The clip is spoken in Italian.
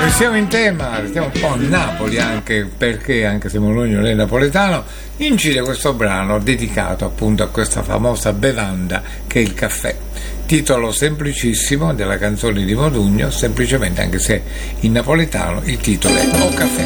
Restiamo in tema, restiamo un po' a Napoli, anche perché, anche se Mologno è napoletano, incide questo brano dedicato appunto a questa famosa bevanda che è il caffè. Titolo semplicissimo della canzone di Modugno, semplicemente, anche se in napoletano il titolo è O Caffè.